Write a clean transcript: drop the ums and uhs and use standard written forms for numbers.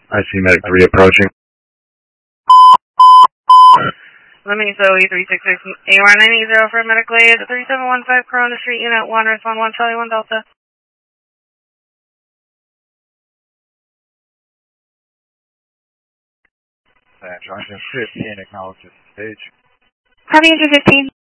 I see Medic 3 approaching. Lemming Zoe 366 AR980 for Medic Lay at 3715 Corona Street, Unit 1, respond 1 Charlie 1 Delta. Engine 15 acknowledges stage. Having engine 15.